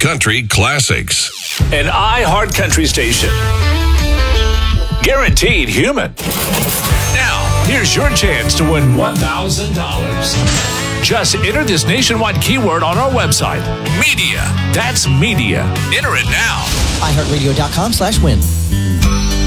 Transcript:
Country classics. An iHeart Country station. Guaranteed human. Now, here's your chance to win $1,000. Just enter this nationwide keyword on our website. Media. That's media. Enter it now. iHeartRadio.com/win.